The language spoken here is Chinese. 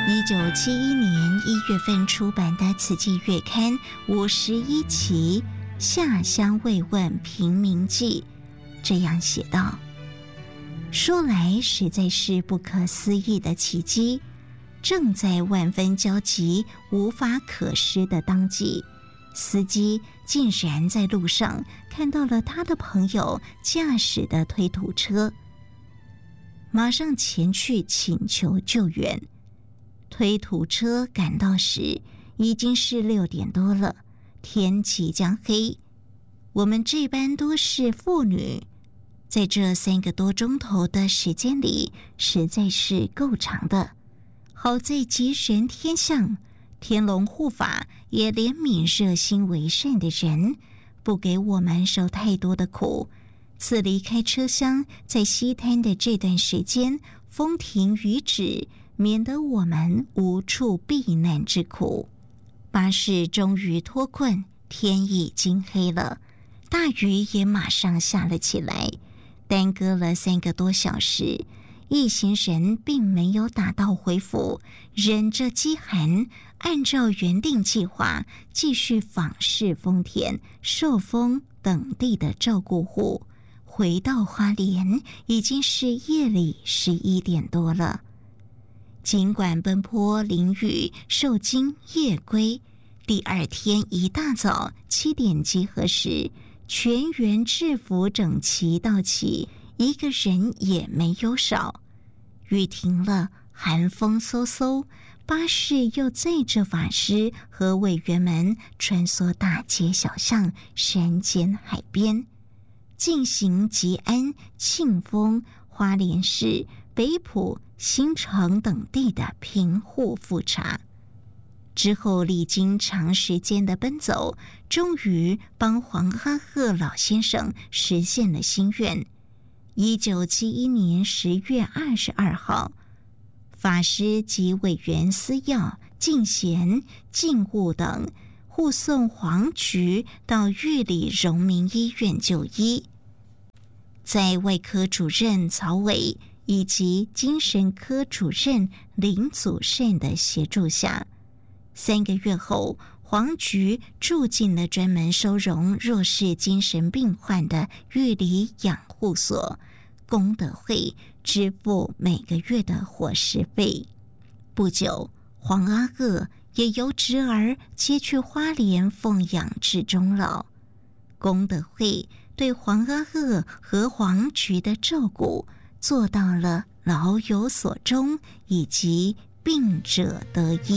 1971年1月份出版的《慈济月刊》51期《下乡慰问贫民记》这样写道：说来实在是不可思议的奇迹，正在万分焦急无法可施的当季，司机竟然在路上看到了他的朋友驾驶的推土车，马上前去请求救援。推土车赶到时已经是6点多了，天即将黑。我们这班多是妇女，在这3个多钟头的时间里实在是够长的。好在吉人天相，天龙护法也怜悯热心为善的人，不给我们受太多的苦。自离开车厢，在西滩的这段时间，风停雨止，免得我们无处避难之苦。巴士终于脱困，天已经黑了，大雨也马上下了起来，耽搁了3个多小时。一行人并没有打道回府，忍着饥寒，按照原定计划继续访视丰田、寿丰等地的照顾户。回到花莲已经是夜里11点多了。尽管奔波淋雨受惊夜归，第2天一大早7点集合时，全员制服整齐到齐，一个人也没有少。雨停了，寒风嗖嗖，巴士又载着法师和委员们穿梭大街小巷、山间海边，进行吉安、庆丰、花莲市、北埔、新城等地的贫户复查。之后历经长时间的奔走，终于帮黄阿赫老先生实现了心愿。1971年10月22号，法师及委员司药、进贤、进务等护送黄菊到玉里荣民医院就医。在外科主任曹伟以及精神科主任林祖善的协助下，3个月后，黄菊住进了专门收容弱势精神病患的玉里养护所，功德会支付每个月的伙食费。不久，黄阿赫也由侄儿接去花莲奉养至终老。功德会对黄阿赫和黄菊的照顾做到了老有所终以及病者得医。